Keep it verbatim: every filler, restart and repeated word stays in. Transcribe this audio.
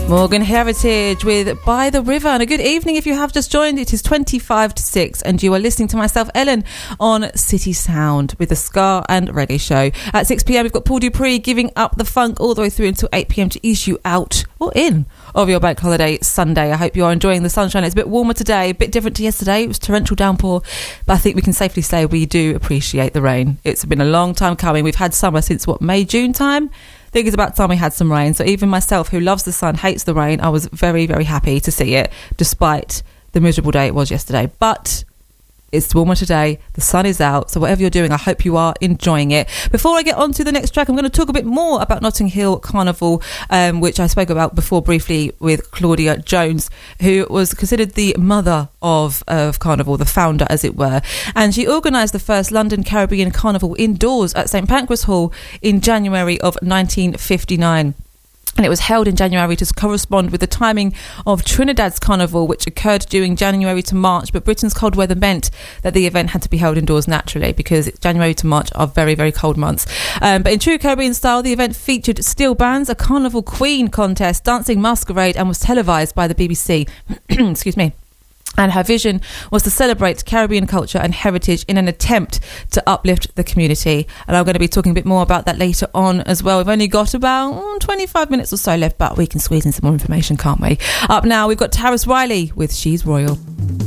Morgan Heritage with By the River. And a good evening if you have just joined. It is twenty-five to six and you are listening to myself, Ellen, on City Sound with the Ska and Reggae Show. At six p.m. we've got Paul Dupree giving up the funk all the way through until eight p.m. to ease you out or in of your bank holiday Sunday. I hope you are enjoying the sunshine. It's a bit warmer today, a bit different to yesterday. It was torrential downpour, but I think we can safely say we do appreciate the rain. It's been a long time coming. We've had summer since, what, May, June time? I think it's about time we had some rain. So even myself, who loves the sun, hates the rain, I was very, very happy to see it, despite the miserable day it was yesterday. But it's warmer today, the sun is out, so whatever you're doing, I hope you are enjoying it. Before I get on to the next track, I'm going to talk a bit more about Notting Hill Carnival, um, which I spoke about before briefly with Claudia Jones, who was considered the mother of, of Carnival, the founder as it were. And she organised the first London Caribbean Carnival indoors at St Pancras Hall in January of nineteen fifty-nine. And it was held in January to correspond with the timing of Trinidad's Carnival, which occurred during January to March. But Britain's cold weather meant that the event had to be held indoors naturally, because January to March are very, very cold months. Um, but in true Caribbean style, the event featured steel bands, a Carnival Queen contest, dancing masquerade, and was televised by the B B C. Excuse me. And her vision was to celebrate Caribbean culture and heritage in an attempt to uplift the community. And I'm going to be talking a bit more about that later on as well. We've only got about mm, twenty-five minutes or so left, but we can squeeze in some more information, can't we? Up now, we've got Tarrus Riley with She's Royal.